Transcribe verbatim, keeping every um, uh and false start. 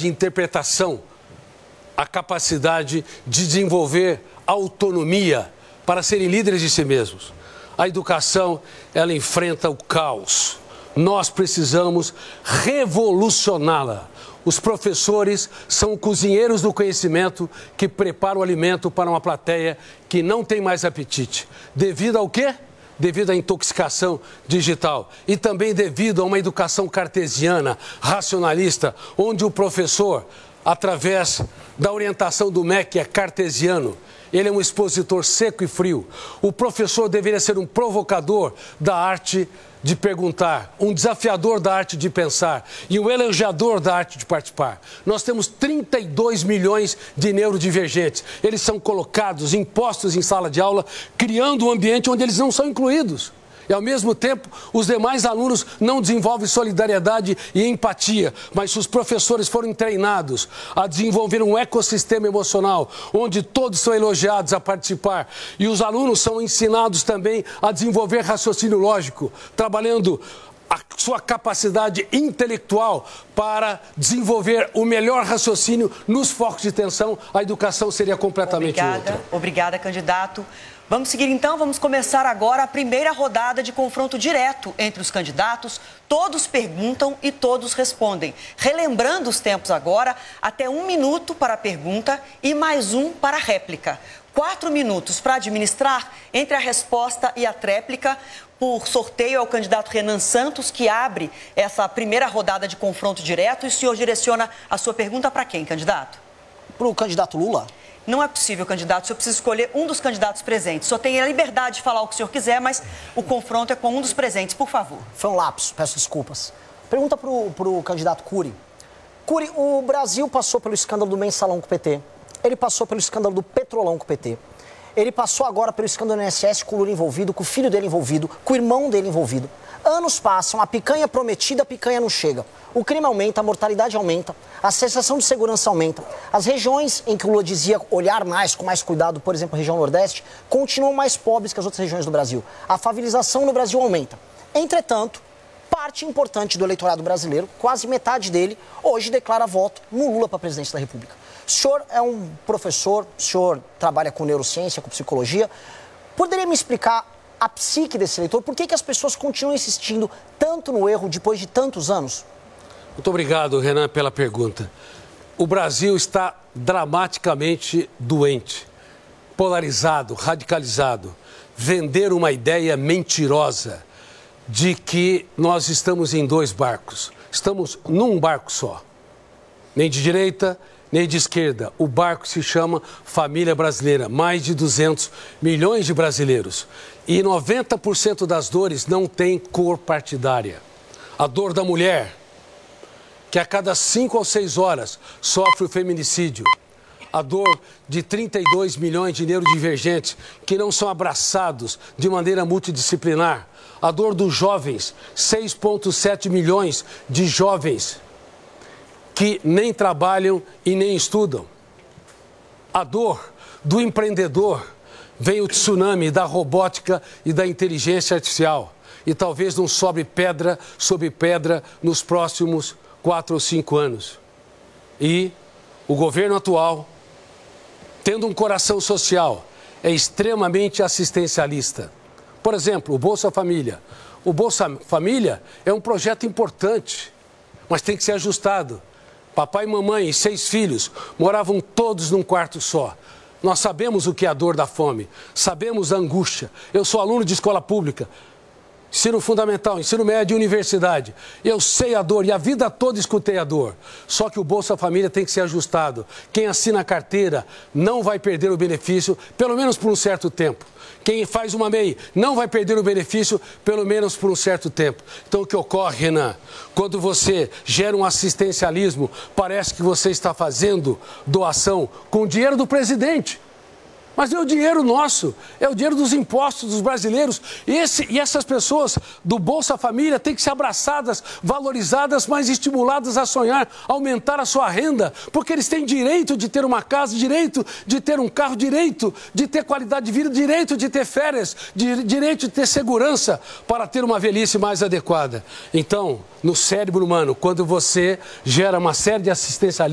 de interpretação, a capacidade de desenvolver autonomia para serem líderes de si mesmos. A educação, ela enfrenta o caos. Nós precisamos revolucioná-la. Os professores são cozinheiros do conhecimento que preparam o alimento para uma plateia que não tem mais apetite. Devido ao quê? Devido à intoxicação digital e também devido a uma educação cartesiana, racionalista, onde o professor, através da orientação do M E C, que é cartesiano, ele é um expositor seco e frio. O professor deveria ser um provocador da arte de perguntar, um desafiador da arte de pensar e um elogiador da arte de participar. Nós temos trinta e dois milhões de neurodivergentes. Eles são colocados, impostos em sala de aula, criando um ambiente onde eles não são incluídos. E, ao mesmo tempo, os demais alunos não desenvolvem solidariedade e empatia. Mas se os professores forem treinados a desenvolver um ecossistema emocional, onde todos são elogiados a participar, e os alunos são ensinados também a desenvolver raciocínio lógico, trabalhando a sua capacidade intelectual para desenvolver o melhor raciocínio nos focos de tensão, a educação seria completamente obrigada, outra. Obrigada, candidato. Vamos seguir então, vamos começar agora a primeira rodada de confronto direto entre os candidatos. Todos perguntam e todos respondem. Relembrando os tempos agora, até um minuto para a pergunta e mais um para a réplica. Quatro minutos para administrar entre a resposta e a tréplica. Por sorteio é o candidato Renan Santos que abre essa primeira rodada de confronto direto. E o senhor direciona a sua pergunta para quem, candidato? Para o candidato Lula. Não é possível, candidato. O senhor precisa escolher um dos candidatos presentes. Só tem a liberdade de falar o que o senhor quiser, mas o confronto é com um dos presentes, por favor. Foi um lapso, peço desculpas. Pergunta para o candidato Cury. Cury, o Brasil passou pelo escândalo do Mensalão com o P T. Ele passou pelo escândalo do Petrolão com o P T. Ele passou agora pelo escândalo do I N S S com o Lula envolvido, com o filho dele envolvido, com o irmão dele envolvido. Anos passam, a picanha prometida, a picanha não chega. O crime aumenta, a mortalidade aumenta, a sensação de segurança aumenta. As regiões em que o Lula dizia olhar mais, com mais cuidado, por exemplo, a região Nordeste, continuam mais pobres que as outras regiões do Brasil. A favelização no Brasil aumenta. Entretanto, parte importante do eleitorado brasileiro, quase metade dele, hoje declara voto no Lula para a presidência da República. O senhor é um professor, o senhor trabalha com neurociência, com psicologia. Poderia me explicar a psique desse eleitor? Por que que as pessoas continuam insistindo tanto no erro depois de tantos anos? Muito obrigado, Renan, pela pergunta. O Brasil está dramaticamente doente, polarizado, radicalizado. Vender uma ideia mentirosa de que nós estamos em dois barcos. Estamos num barco só. Nem de direita, nem de esquerda. O barco se chama Família Brasileira. Mais de duzentos milhões de brasileiros. E noventa por cento das dores não tem cor partidária. A dor da mulher, que a cada cinco ou seis horas sofre o feminicídio. A dor de trinta e dois milhões de neurodivergentes que não são abraçados de maneira multidisciplinar. A dor dos jovens, seis vírgula sete milhões de jovens que nem trabalham e nem estudam. A dor do empreendedor, vem o tsunami da robótica e da inteligência artificial. E talvez não sobre pedra sobre pedra nos próximos quatro ou cinco anos. E o governo atual, tendo um coração social, é extremamente assistencialista. Por exemplo, o Bolsa Família. O Bolsa Família é um projeto importante, mas tem que ser ajustado. Papai e mamãe e seis filhos moravam todos num quarto só. Nós sabemos o que é a dor da fome, sabemos a angústia. Eu sou aluno de escola pública, ensino fundamental, ensino médio e universidade. Eu sei a dor e a vida toda escutei a dor. Só que o Bolsa Família tem que ser ajustado. Quem assina a carteira não vai perder o benefício, pelo menos por um certo tempo. Quem faz uma M E I não vai perder o benefício, pelo menos por um certo tempo. Então, o que ocorre, Renan, quando você gera um assistencialismo, parece que você está fazendo doação com o dinheiro do presidente. Mas é o dinheiro nosso, é o dinheiro dos impostos dos brasileiros. E, esse, e essas pessoas do Bolsa Família têm que ser abraçadas, valorizadas, mas estimuladas a sonhar, aumentar a sua renda, porque eles têm direito de ter uma casa, direito de ter um carro, direito de ter qualidade de vida, direito de ter férias, de, direito de ter segurança para ter uma velhice mais adequada. Então, no cérebro humano, quando você gera uma série de assistencialistas,